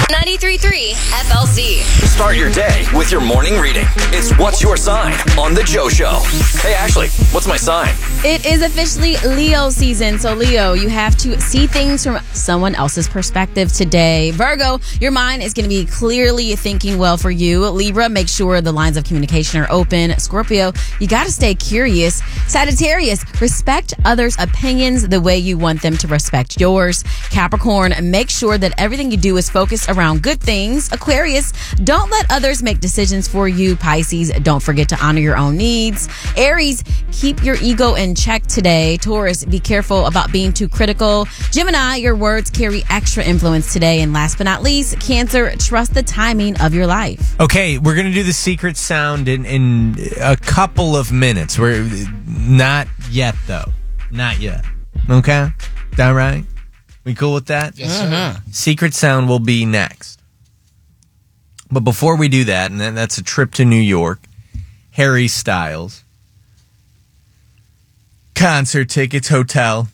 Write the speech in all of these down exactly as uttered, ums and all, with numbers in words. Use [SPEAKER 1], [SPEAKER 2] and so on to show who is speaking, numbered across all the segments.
[SPEAKER 1] ninety-three point three F L Z.
[SPEAKER 2] Start your day with your morning reading. It's What's Your Sign on The Joe Show. Hey, Ashley, what's my sign?
[SPEAKER 3] It is officially Leo season. So, Leo, you have to see things from someone else's perspective today. Virgo, your mind is going to be clearly thinking well for you. Libra, make sure the lines of communication are open. Scorpio, you got to stay curious. Sagittarius, respect others' opinions the way you want them to respect yours. Capricorn, make sure that everything you do is focused around good things. Aquarius, don't let others make decisions for you. Pisces, don't forget to honor your own needs. Aries, keep your ego in check today. Taurus, be careful about being too critical. Gemini, your words carry extra influence today. And last but not least, Cancer, trust the timing of your life.
[SPEAKER 4] Okay, we're going to do the secret sound in, in a couple of minutes. We're not yet, though. Not yet. Okay? Is that right? We cool with that?
[SPEAKER 5] Yes, sir. Uh-huh.
[SPEAKER 4] Secret sound will be next. But before we do that, and then that's a trip to New York, Harry Styles, concert tickets, hotel,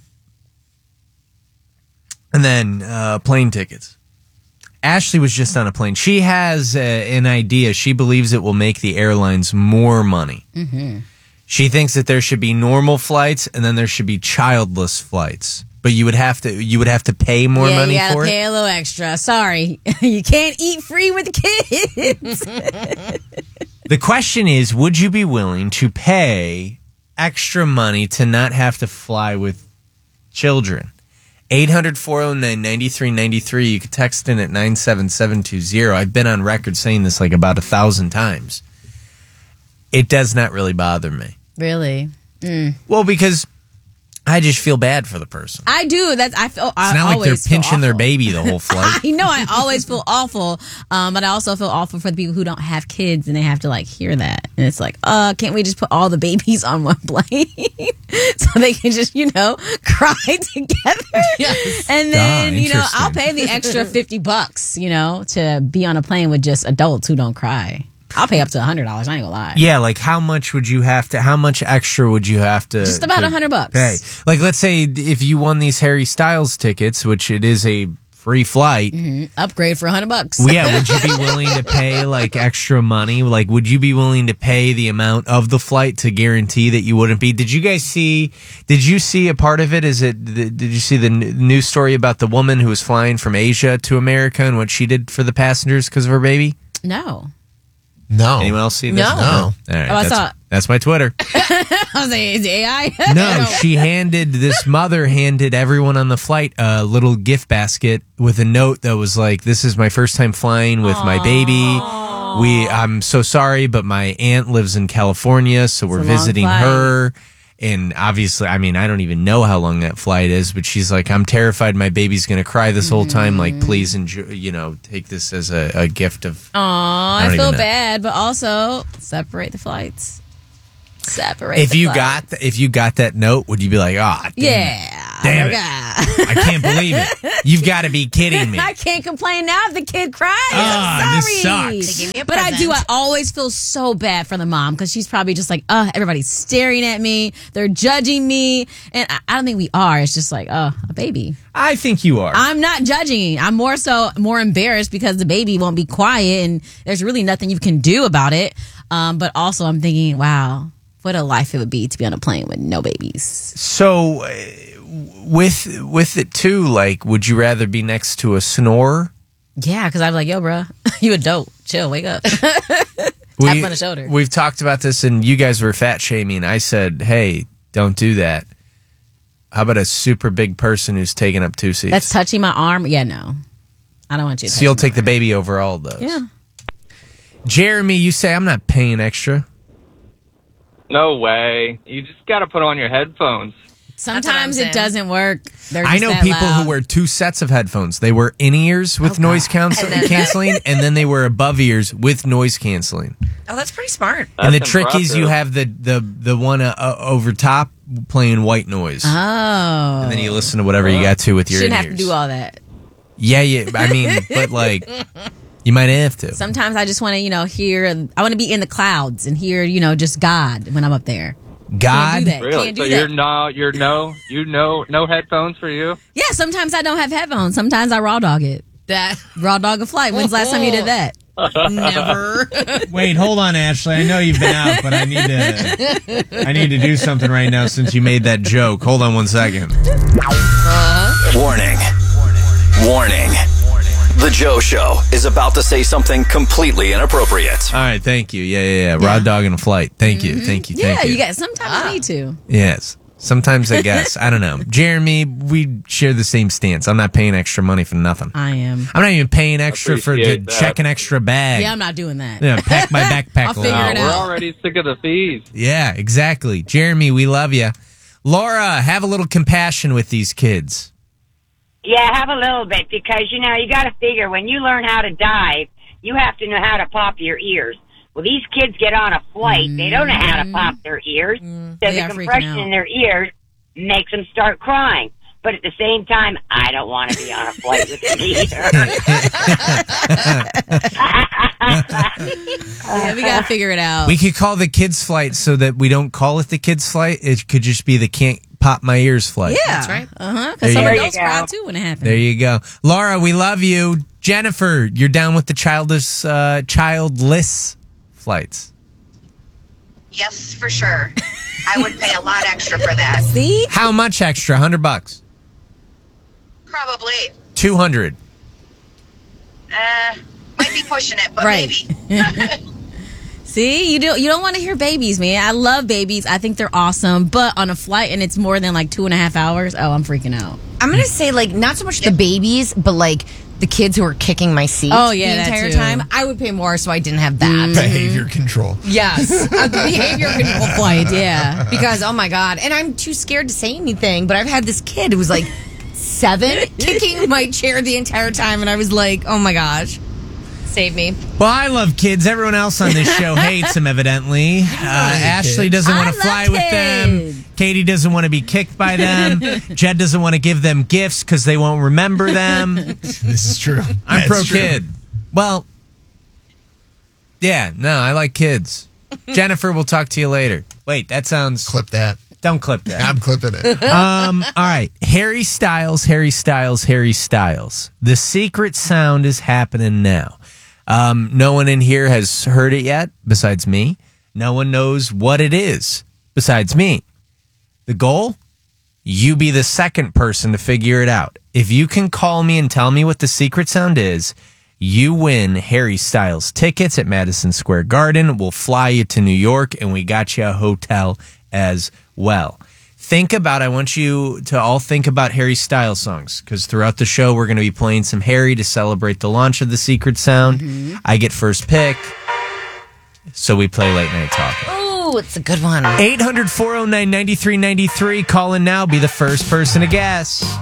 [SPEAKER 4] and then uh, plane tickets. Ashley was just on a plane. She has uh, an idea. She believes it will make the airlines more money.
[SPEAKER 3] Mm-hmm.
[SPEAKER 4] She thinks that there should be normal flights and then there should be childless flights. But you would have to you would have to pay more
[SPEAKER 3] yeah,
[SPEAKER 4] money
[SPEAKER 3] you gotta
[SPEAKER 4] for
[SPEAKER 3] pay
[SPEAKER 4] it.
[SPEAKER 3] a little extra. Sorry, you can't eat free with kids.
[SPEAKER 4] The question is, would you be willing to pay extra money to not have to fly with children? eight hundred, four oh nine, nine three nine three. You can text in at nine seven seven two zero. I've been on record saying this like about a thousand times. It does not really bother me.
[SPEAKER 3] Really? Mm.
[SPEAKER 4] Well, because I just feel bad for the person.
[SPEAKER 3] I do. That's I feel.
[SPEAKER 4] It's
[SPEAKER 3] I
[SPEAKER 4] not like they're
[SPEAKER 3] always feel
[SPEAKER 4] pinching their
[SPEAKER 3] awful.
[SPEAKER 4] baby the whole flight.
[SPEAKER 3] I know. I always feel awful, um, but I also feel awful for the people who don't have kids and they have to like hear that, and it's like, uh, can't we just put all the babies on one plane so they can just, you know, cry together?
[SPEAKER 5] Yes.
[SPEAKER 3] And then,
[SPEAKER 4] Ah,
[SPEAKER 3] you know, I'll
[SPEAKER 4] interesting.
[SPEAKER 3] pay the extra fifty bucks, you know, to be on a plane with just adults who don't cry. I'll pay up to a hundred dollars. I ain't gonna lie.
[SPEAKER 4] Yeah, like how much would you have to? How much extra would you have to?
[SPEAKER 3] Just about
[SPEAKER 4] to
[SPEAKER 3] a hundred bucks.
[SPEAKER 4] pay? Like, let's say if you won these Harry Styles tickets, which it is a free flight.
[SPEAKER 3] Mm-hmm. Upgrade for a hundred bucks.
[SPEAKER 4] Well, yeah, would you be willing to pay like extra money? Like, would you be willing to pay the amount of the flight to guarantee that you wouldn't be? Did you guys see? Did you see a part of it? Is it? Did you see the n- news story about the woman who was flying from Asia to America and what she did for the passengers because of her baby?
[SPEAKER 3] No.
[SPEAKER 5] No.
[SPEAKER 4] Anyone else see this?
[SPEAKER 3] No.
[SPEAKER 5] No.
[SPEAKER 4] All right,
[SPEAKER 3] Oh, I
[SPEAKER 4] that's,
[SPEAKER 3] saw it.
[SPEAKER 4] that's my Twitter.
[SPEAKER 3] I was like, is it A I?
[SPEAKER 4] No, she handed, this mother handed everyone on the flight a little gift basket with a note that was like, this is my first time flying with my baby. We, I'm so sorry, but my aunt lives in California, so we're
[SPEAKER 3] a long
[SPEAKER 4] visiting
[SPEAKER 3] flight.
[SPEAKER 4] her. And obviously, I mean, I don't even know how long that flight is, but she's like, I'm terrified my baby's going to cry this whole time. Like, please enjoy, you know, take this as a, a gift of.
[SPEAKER 3] Aw,
[SPEAKER 4] I
[SPEAKER 3] I,
[SPEAKER 4] don't
[SPEAKER 3] feel
[SPEAKER 4] even know.
[SPEAKER 3] bad, but also separate the flights. Separate.
[SPEAKER 4] If
[SPEAKER 3] the
[SPEAKER 4] you
[SPEAKER 3] flights.
[SPEAKER 4] got, th- if you got that note, would you be like, ah,
[SPEAKER 3] yeah,
[SPEAKER 4] Damn
[SPEAKER 3] oh
[SPEAKER 4] it.
[SPEAKER 3] my God.
[SPEAKER 4] I can't believe it. You've got to be kidding me.
[SPEAKER 3] I can't complain now if the kid cries.
[SPEAKER 4] Ah,
[SPEAKER 3] I'm
[SPEAKER 4] this
[SPEAKER 3] sorry.
[SPEAKER 4] sucks. They
[SPEAKER 1] gave me a
[SPEAKER 3] But I do. I
[SPEAKER 1] present.
[SPEAKER 3] always feel so bad for the mom because she's probably just like, oh, everybody's staring at me. They're judging me. And I, I don't think we are. It's just like, oh, a baby.
[SPEAKER 4] I think you are.
[SPEAKER 3] I'm not judging. I'm more so more embarrassed because the baby won't be quiet and there's really nothing you can do about it. Um, but also I'm thinking, wow, what a life it would be to be on a plane with no babies.
[SPEAKER 4] So, uh, with with it too, like, would you rather be next to a snorer?
[SPEAKER 3] Yeah, because I'm like, yo, bro, you a dope. Chill, wake up. Tap
[SPEAKER 4] We-
[SPEAKER 3] on the shoulder.
[SPEAKER 4] We've talked about this, and you guys were fat shaming. I said, hey, don't do that. How about a super big person who's taking up two seats?
[SPEAKER 3] That's touching my arm. Yeah, no. I don't want you to
[SPEAKER 4] so you'll
[SPEAKER 3] touch my
[SPEAKER 4] take the
[SPEAKER 3] arm.
[SPEAKER 4] baby over all of those.
[SPEAKER 3] Yeah.
[SPEAKER 4] Jeremy, you say I'm not paying extra.
[SPEAKER 6] No way. You just got to put on your headphones.
[SPEAKER 3] Sometimes
[SPEAKER 1] I'm
[SPEAKER 3] it
[SPEAKER 1] saying.
[SPEAKER 3] doesn't work. They're
[SPEAKER 4] I
[SPEAKER 3] just
[SPEAKER 4] know
[SPEAKER 3] that
[SPEAKER 4] people
[SPEAKER 3] loud.
[SPEAKER 4] who wear two sets of headphones. They wear in ears with
[SPEAKER 3] Oh,
[SPEAKER 4] noise
[SPEAKER 3] God.
[SPEAKER 4] cancel-
[SPEAKER 1] And then-
[SPEAKER 4] canceling, and then they wear above ears with noise canceling.
[SPEAKER 1] Oh, that's pretty smart.
[SPEAKER 4] and the
[SPEAKER 6] That's
[SPEAKER 4] trick is you
[SPEAKER 6] impressive.
[SPEAKER 4] have the the the one uh, uh, over top playing white noise,
[SPEAKER 3] Oh.
[SPEAKER 4] and then you listen to whatever you got to with your
[SPEAKER 3] Shouldn't
[SPEAKER 4] in
[SPEAKER 3] have
[SPEAKER 4] ears.
[SPEAKER 3] to do all that.
[SPEAKER 4] Yeah, yeah. I mean, but like, you might have to.
[SPEAKER 3] Sometimes I just want to, you know, hear, I want to be in the clouds and hear, you know, just God when I'm up there. Can't
[SPEAKER 4] God,
[SPEAKER 3] do that.
[SPEAKER 6] Really?
[SPEAKER 3] Can't
[SPEAKER 6] So
[SPEAKER 3] do
[SPEAKER 6] you're
[SPEAKER 3] that.
[SPEAKER 6] no, you're no, you know, no headphones for you.
[SPEAKER 3] Yeah, sometimes I don't have headphones. Sometimes I raw dog it.
[SPEAKER 5] That
[SPEAKER 3] Raw dog a flight. When's the last time you did that?
[SPEAKER 5] never.
[SPEAKER 4] Wait, hold on, Ashley. I know you've been out, but I need to I need to do something right now since you made that joke. Hold on one second.
[SPEAKER 2] Warning. Warning. The Joe Show is about to say something completely inappropriate.
[SPEAKER 4] All right, thank you. Yeah, yeah, yeah. Raw dog in a flight. Thank you, thank you,
[SPEAKER 3] Yeah,
[SPEAKER 4] thank you.
[SPEAKER 3] you got. Sometimes you need to.
[SPEAKER 4] Yes. Sometimes I guess. I don't know. Jeremy, we share the same stance. I'm not paying extra money for nothing.
[SPEAKER 3] I am.
[SPEAKER 4] I'm not even paying extra for to
[SPEAKER 6] Appreciate that.
[SPEAKER 4] check an extra bag.
[SPEAKER 3] Yeah, I'm not doing that.
[SPEAKER 4] Yeah, pack my backpack
[SPEAKER 3] I'll
[SPEAKER 4] a
[SPEAKER 3] figure
[SPEAKER 4] little.
[SPEAKER 3] it
[SPEAKER 6] We're
[SPEAKER 3] out.
[SPEAKER 6] already sick of the fees.
[SPEAKER 4] Yeah, exactly. Jeremy, we love you. Laura, have a little compassion with these kids.
[SPEAKER 7] Yeah, have a little bit because, you know, you got to figure when you learn how to dive, you have to know how to pop your ears. Well, these kids get on a flight. They don't know how to pop their ears. So
[SPEAKER 3] They
[SPEAKER 7] the
[SPEAKER 3] are freaking
[SPEAKER 7] compression
[SPEAKER 3] out.
[SPEAKER 7] in their ears makes them start crying. But at the same time, I don't want to be on a flight with them either.
[SPEAKER 3] Yeah, we gotta figure it out.
[SPEAKER 4] We could call the kids flight so that we don't call it the kids flight. It could just be the can't pop my ears flight.
[SPEAKER 3] yeah,
[SPEAKER 5] That's right.
[SPEAKER 3] Uh huh.
[SPEAKER 4] There
[SPEAKER 3] Because some
[SPEAKER 4] you
[SPEAKER 3] adults
[SPEAKER 7] go.
[SPEAKER 3] cry too when it happens.
[SPEAKER 4] There you go. Laura, we love you. Jennifer, you're down with the childless uh, childless flights.
[SPEAKER 8] Yes, for sure. I would pay a lot extra for that.
[SPEAKER 3] See?
[SPEAKER 4] How much extra? one hundred bucks.
[SPEAKER 8] Probably.
[SPEAKER 4] two hundred.
[SPEAKER 8] Uh, might be pushing it, but
[SPEAKER 3] Right.
[SPEAKER 8] maybe.
[SPEAKER 3] See, you do you don't want to hear babies, man. I love babies. I think they're awesome. But on a flight and it's more than like two and a half hours, oh, I'm freaking out.
[SPEAKER 5] I'm gonna say like not so much the babies, but like the kids who are kicking my seat
[SPEAKER 3] Oh, yeah,
[SPEAKER 5] the
[SPEAKER 3] that
[SPEAKER 5] entire
[SPEAKER 3] too.
[SPEAKER 5] time. I would pay more so I didn't have that.
[SPEAKER 9] Behavior control.
[SPEAKER 5] Yes, a behavior control flight.
[SPEAKER 3] Yeah.
[SPEAKER 5] Because oh my god, and I'm too scared to say anything. But I've had this kid who was like seven kicking my chair the entire time, and I was like, oh my gosh, save me.
[SPEAKER 4] Well, I love kids. Everyone else on this show hates them, evidently. Uh, Ashley doesn't want
[SPEAKER 3] I
[SPEAKER 4] to fly
[SPEAKER 3] love
[SPEAKER 4] with them.
[SPEAKER 3] kids.
[SPEAKER 4] Katie doesn't want to be kicked by them. Jed doesn't want to give them gifts because they won't remember them.
[SPEAKER 9] This is true.
[SPEAKER 4] I'm
[SPEAKER 9] That's
[SPEAKER 4] pro
[SPEAKER 9] true.
[SPEAKER 4] kid. Well, yeah, no, I like kids. Jennifer, we'll talk to you later. Wait, that sounds.
[SPEAKER 9] Clip that.
[SPEAKER 4] Don't clip that.
[SPEAKER 9] I'm clipping it.
[SPEAKER 4] Um, all right. Harry Styles, Harry Styles, Harry Styles. The secret sound is happening now. Um, no one in here has heard it yet besides me. No one knows what it is besides me. The goal? You be the second person to figure it out. If you can call me and tell me what the secret sound is, you win Harry Styles tickets at Madison Square Garden. We'll fly you to New York, and we got you a hotel as well. Think about, I want you to all think about Harry Styles songs, because throughout the show, we're going to be playing some Harry to celebrate the launch of the secret sound.
[SPEAKER 5] Mm-hmm.
[SPEAKER 4] I get first pick, so we play Late Night Talking.
[SPEAKER 5] Oh, it's a good one.
[SPEAKER 4] eight hundred, four oh nine, nine three nine three. Call in now. Be the first person to guess.